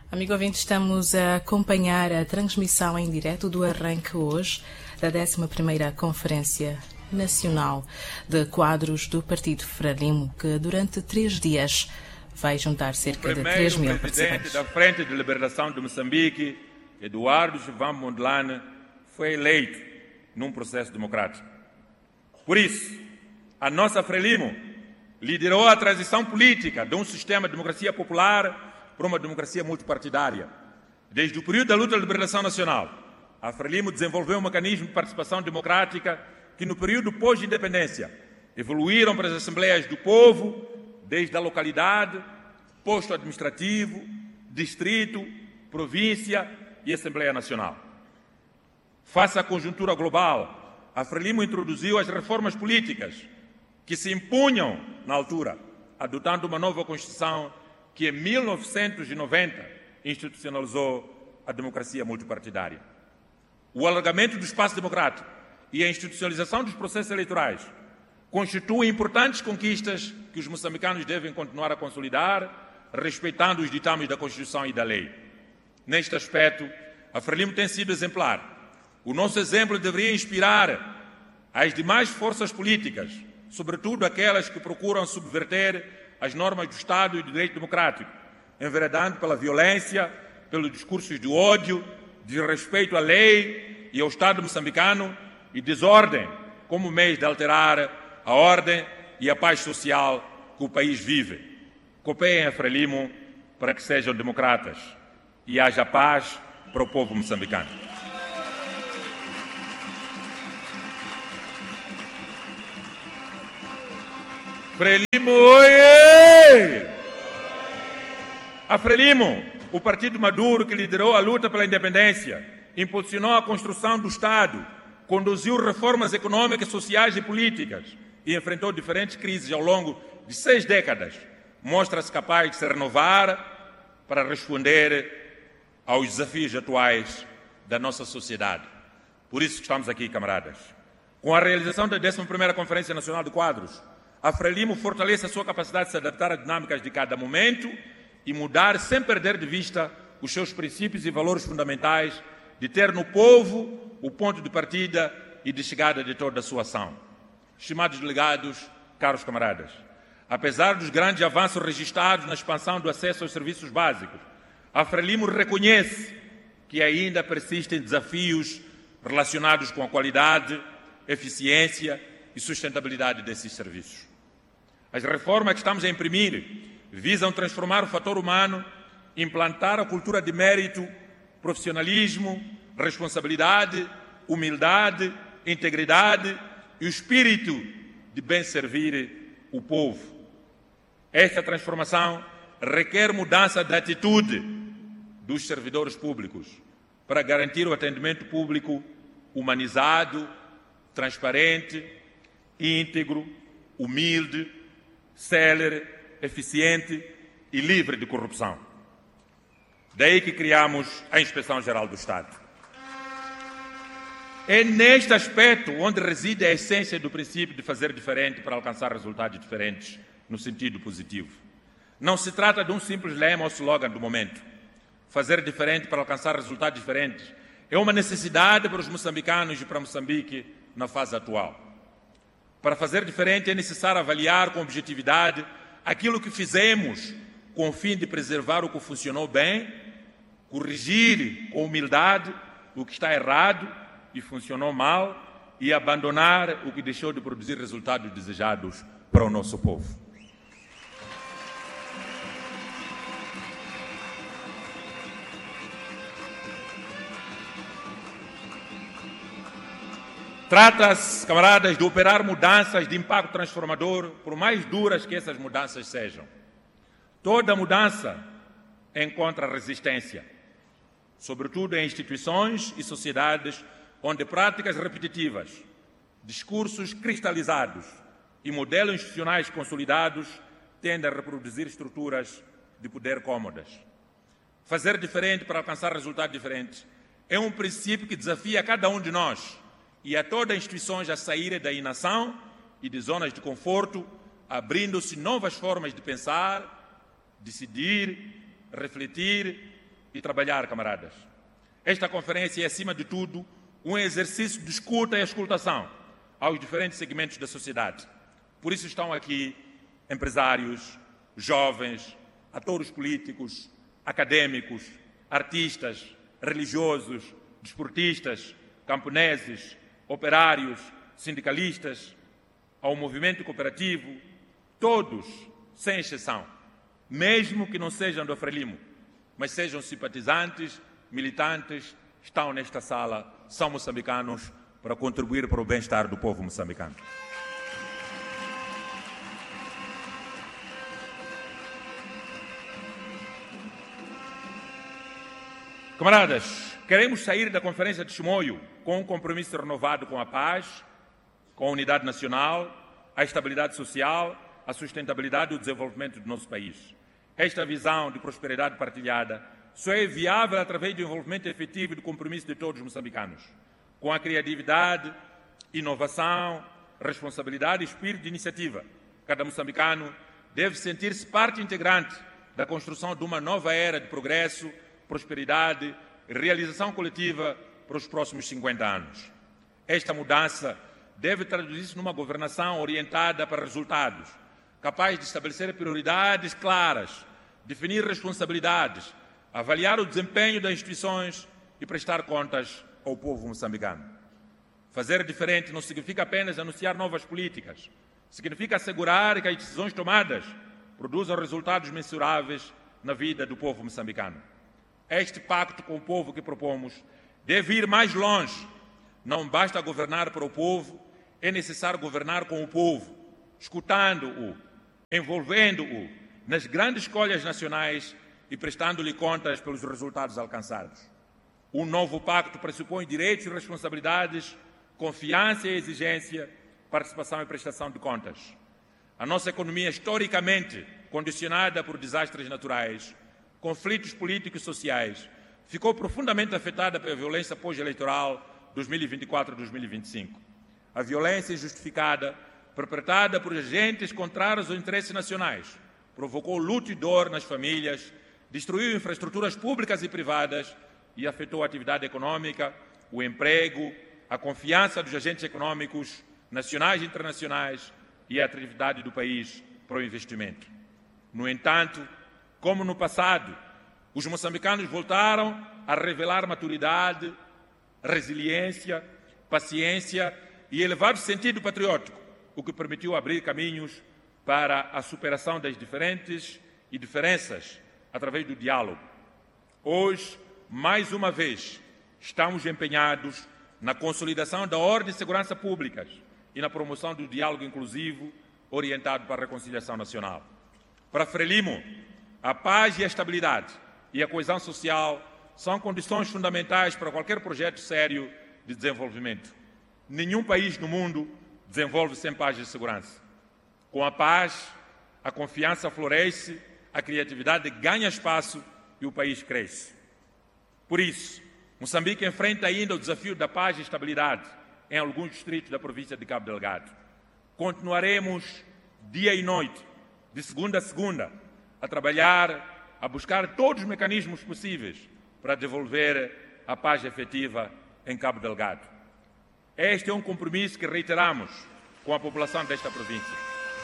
Amigo ouvinte, estamos a acompanhar a transmissão em direto do arranque hoje da 11ª Conferência Nacional de Quadros do Partido Frelimo, que durante 3 dias vai juntar cerca de 3 mil participantes. O presidente da Frente de Libertação de Moçambique, Eduardo João Mondlane, foi eleito num processo democrático. Por isso, a nossa Frelimo liderou a transição política de um sistema de democracia popular para uma democracia multipartidária. Desde o período da luta de liberação nacional, a Frelimo desenvolveu um mecanismo de participação democrática que, no período pós-independência, evoluíram para as assembleias do povo, desde a localidade, posto administrativo, distrito, província e Assembleia Nacional. Face à conjuntura global, a Frelimo introduziu as reformas políticas que se impunham na altura, adotando uma nova Constituição que, em 1990, institucionalizou a democracia multipartidária. O alargamento do espaço democrático e a institucionalização dos processos eleitorais constituem importantes conquistas que os moçambicanos devem continuar a consolidar, respeitando os ditames da Constituição e da lei. Neste aspecto, a Frelimo tem sido exemplar. O nosso exemplo deveria inspirar as demais forças políticas, sobretudo aquelas que procuram subverter as normas do Estado e do direito democrático, enveredando pela violência, pelos discursos de ódio, desrespeito à lei e ao Estado moçambicano e desordem como meio de alterar a ordem e a paz social que o país vive. Cooperem a Frelimo para que sejam democratas e haja paz para o povo moçambicano. Frelimo, oiê! A Frelimo, o partido maduro que liderou a luta pela independência, impulsionou a construção do Estado, conduziu reformas econômicas, sociais e políticas e enfrentou diferentes crises ao longo de 6 décadas, mostra-se capaz de se renovar para responder aos desafios atuais da nossa sociedade. Por isso que estamos aqui, camaradas. Com a realização da 11ª Conferência Nacional de Quadros, a Frelimo fortalece a sua capacidade de se adaptar às dinâmicas de cada momento e mudar sem perder de vista os seus princípios e valores fundamentais de ter no povo o ponto de partida e de chegada de toda a sua ação. Estimados delegados, caros camaradas, apesar dos grandes avanços registrados na expansão do acesso aos serviços básicos, a Frelimo reconhece que ainda persistem desafios relacionados com a qualidade, eficiência e sustentabilidade desses serviços. As reformas que estamos a imprimir visam transformar o fator humano, implantar a cultura de mérito, profissionalismo, responsabilidade, humildade, integridade e o espírito de bem servir o povo. Esta transformação requer mudança de atitude dos servidores públicos para garantir o atendimento público humanizado, transparente, íntegro, humilde, célere, eficiente e livre de corrupção. Daí que criamos a Inspeção-Geral do Estado. É neste aspecto onde reside a essência do princípio de fazer diferente para alcançar resultados diferentes, no sentido positivo. Não se trata de um simples lema ou slogan do momento. Fazer diferente para alcançar resultados diferentes é uma necessidade para os moçambicanos e para Moçambique na fase atual. Para fazer diferente é necessário avaliar com objetividade aquilo que fizemos com o fim de preservar o que funcionou bem, corrigir com humildade o que está errado e funcionou mal e abandonar o que deixou de produzir resultados desejados para o nosso povo. Trata-se, camaradas, de operar mudanças de impacto transformador, por mais duras que essas mudanças sejam. Toda mudança encontra resistência, sobretudo em instituições e sociedades onde práticas repetitivas, discursos cristalizados e modelos institucionais consolidados tendem a reproduzir estruturas de poder cômodas. Fazer diferente para alcançar resultados diferentes é um princípio que desafia cada um de nós e a todas as instituições a saírem da inação e de zonas de conforto, abrindo-se novas formas de pensar, decidir, refletir e trabalhar, camaradas. Esta conferência é, acima de tudo, um exercício de escuta e escutação aos diferentes segmentos da sociedade. Por isso estão aqui empresários, jovens, atores políticos, académicos, artistas, religiosos, desportistas, camponeses, operários, sindicalistas, ao movimento cooperativo, todos, sem exceção, mesmo que não sejam do Frelimo, mas sejam simpatizantes, militantes, estão nesta sala, são moçambicanos, para contribuir para o bem-estar do povo moçambicano. Camaradas, queremos sair da Conferência de Chimoio com um compromisso renovado com a paz, com a unidade nacional, a estabilidade social, a sustentabilidade e o desenvolvimento do nosso país. Esta visão de prosperidade partilhada só é viável através do envolvimento efetivo e do compromisso de todos os moçambicanos, com a criatividade, inovação, responsabilidade e espírito de iniciativa. Cada moçambicano deve sentir-se parte integrante da construção de uma nova era de progresso, prosperidade e realização coletiva para os próximos 50 anos. Esta mudança deve traduzir-se numa governação orientada para resultados, capaz de estabelecer prioridades claras, definir responsabilidades, avaliar o desempenho das instituições e prestar contas ao povo moçambicano. Fazer diferente não significa apenas anunciar novas políticas, significa assegurar que as decisões tomadas produzam resultados mensuráveis na vida do povo moçambicano. Este pacto com o povo que propomos deve ir mais longe. Não basta governar para o povo, é necessário governar com o povo, escutando-o, envolvendo-o nas grandes escolhas nacionais e prestando-lhe contas pelos resultados alcançados. Um novo pacto pressupõe direitos e responsabilidades, confiança e exigência, participação e prestação de contas. A nossa economia, historicamente condicionada por desastres naturais, conflitos políticos e sociais, ficou profundamente afetada pela violência pós-eleitoral 2024-2025. A violência injustificada, perpetrada por agentes contrários aos interesses nacionais, provocou luto e dor nas famílias, destruiu infraestruturas públicas e privadas e afetou a atividade econômica, o emprego, a confiança dos agentes econômicos nacionais e internacionais e a atividade do país para o investimento. No entanto, como no passado, os moçambicanos voltaram a revelar maturidade, resiliência, paciência e elevado sentido patriótico, o que permitiu abrir caminhos para a superação das diferentes e diferenças através do diálogo. Hoje, mais uma vez, estamos empenhados na consolidação da ordem de segurança públicas e na promoção do diálogo inclusivo orientado para a reconciliação nacional. Para Frelimo, a paz e a estabilidade e a coesão social são condições fundamentais para qualquer projeto sério de desenvolvimento. Nenhum país no mundo desenvolve sem paz e segurança. Com a paz, a confiança floresce, a criatividade ganha espaço e o país cresce. Por isso, Moçambique enfrenta ainda o desafio da paz e estabilidade em alguns distritos da província de Cabo Delgado. Continuaremos dia e noite, de segunda a segunda, a trabalhar, a buscar todos os mecanismos possíveis para devolver a paz efetiva em Cabo Delgado. Este é um compromisso que reiteramos com a população desta província.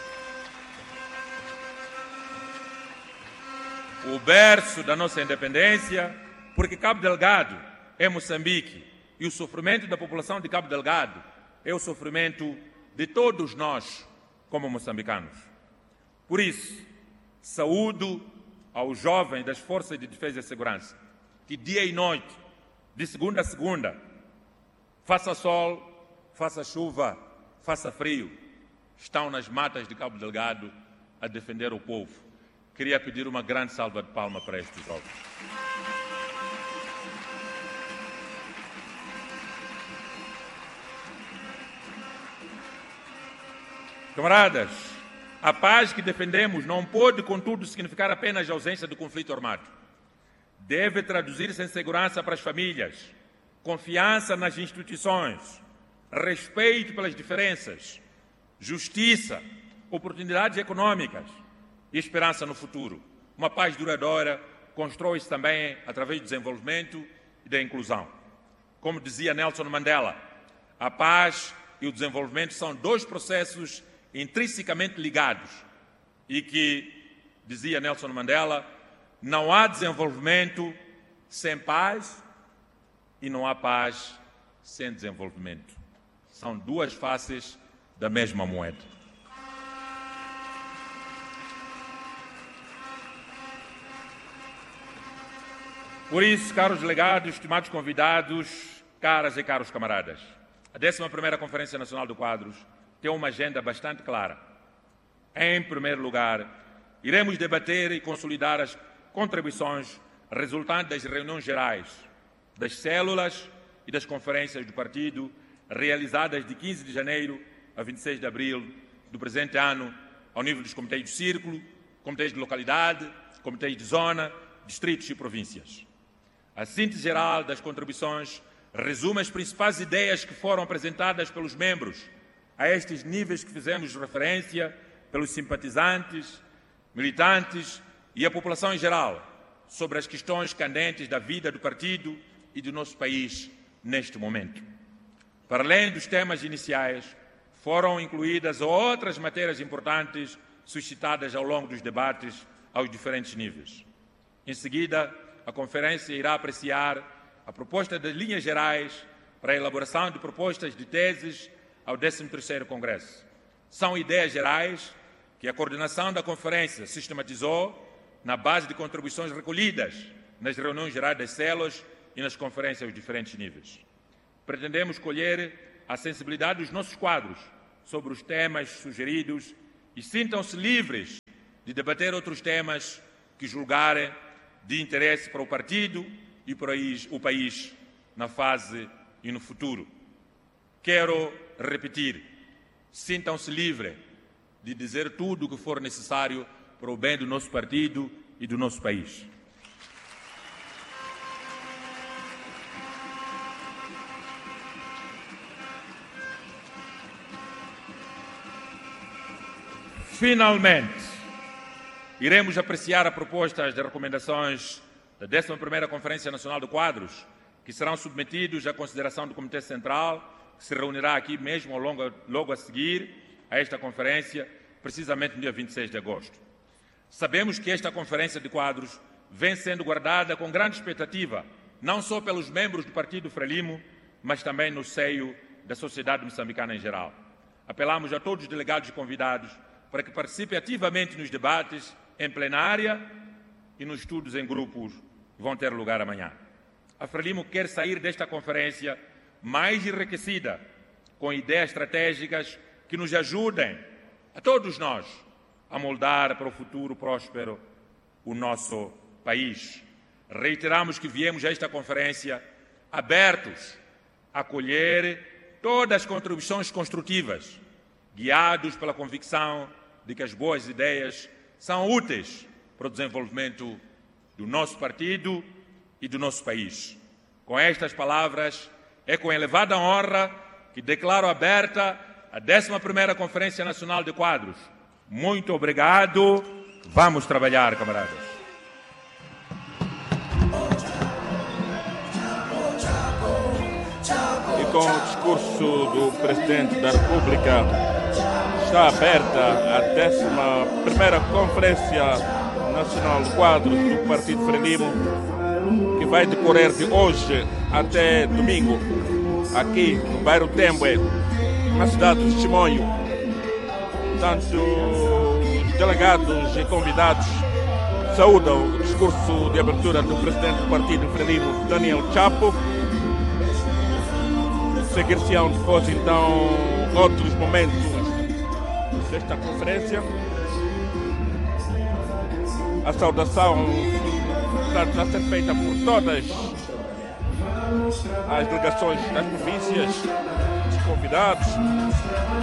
O berço da nossa independência, porque Cabo Delgado é Moçambique e o sofrimento da população de Cabo Delgado é o sofrimento de todos nós como moçambicanos. Por isso, saúdo aos jovens das Forças de Defesa e Segurança, que dia e noite, de segunda a segunda, faça sol, faça chuva, faça frio, estão nas matas de Cabo Delgado a defender o povo. Queria pedir uma grande salva de palmas para estes jovens. Camaradas, a paz que defendemos não pode, contudo, significar apenas a ausência de conflito armado. Deve traduzir-se em segurança para as famílias, confiança nas instituições, respeito pelas diferenças, justiça, oportunidades econômicas e esperança no futuro. Uma paz duradoura constrói-se também através do desenvolvimento e da inclusão. Como dizia Nelson Mandela, a paz e o desenvolvimento são dois processos intrinsecamente ligados e que, dizia Nelson Mandela, não há desenvolvimento sem paz e não há paz sem desenvolvimento. São duas faces da mesma moeda. Por isso, caros delegados, estimados convidados, caras e caros camaradas, a 11ª Conferência Nacional de Quadros tem uma agenda bastante clara. Em primeiro lugar, iremos debater e consolidar as contribuições resultantes das reuniões gerais, das células e das conferências do partido realizadas de 15 de janeiro a 26 de abril do presente ano, ao nível dos comitês do Círculo, comitês de localidade, comitês de zona, distritos e províncias. A síntese geral das contribuições resume as principais ideias que foram apresentadas pelos membros a estes níveis que fizemos referência, pelos simpatizantes, militantes e a população em geral, sobre as questões candentes da vida do partido e do nosso país neste momento. Para além dos temas iniciais, foram incluídas outras matérias importantes suscitadas ao longo dos debates aos diferentes níveis. Em seguida, a conferência irá apreciar a proposta das linhas gerais para a elaboração de propostas de teses ao 13º Congresso. São ideias gerais que a coordenação da conferência sistematizou na base de contribuições recolhidas nas reuniões gerais das células e nas conferências aos diferentes níveis. Pretendemos colher a sensibilidade dos nossos quadros sobre os temas sugeridos e sintam-se livres de debater outros temas que julgarem de interesse para o partido e para o país na fase e no futuro. Quero repetir, sintam-se livres de dizer tudo o que for necessário para o bem do nosso partido e do nosso país. Finalmente, iremos apreciar a proposta de recomendações da 11ª Conferência Nacional de Quadros, que serão submetidos à consideração do Comitê Central, que se reunirá aqui mesmo logo a seguir a esta conferência, precisamente no dia 26 de agosto. Sabemos que esta Conferência de Quadros vem sendo guardada com grande expectativa, não só pelos membros do Partido Frelimo, mas também no seio da sociedade moçambicana em geral. Apelamos a todos os delegados e convidados para que participem ativamente nos debates em plenária e nos estudos em grupos que vão ter lugar amanhã. A Frelimo quer sair desta conferência mais enriquecida, com ideias estratégicas que nos ajudem, a todos nós, a moldar para o futuro próspero o nosso país. Reiteramos que viemos a esta conferência abertos a acolher todas as contribuições construtivas, guiados pela convicção de que as boas ideias são úteis para o desenvolvimento do nosso partido e do nosso país. Com estas palavras, é com elevada honra que declaro aberta a 11ª Conferência Nacional de Quadros. Muito obrigado. Vamos trabalhar, camaradas. E com o discurso do Presidente da República, está aberta a 11ª Conferência Nacional de Quadros do Partido Frelimo, que vai decorrer de hoje até domingo, aqui no bairro Tembé, na cidade de Chimoio. Portanto, os delegados e convidados saúdam o discurso de abertura do Presidente do Partido Frelimo, Daniel Chapo. Seguir-se-ão depois, então, outros momentos desta conferência. A saudação está a ser feita por todas as delegações das províncias, os convidados.